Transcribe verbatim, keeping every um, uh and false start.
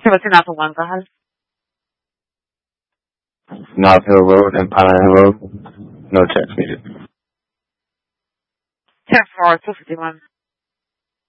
Sí, what's your Napa one? Go ahead. North Hill Road and Pine Hill Road. No checks needed. ten four, two fifty-one.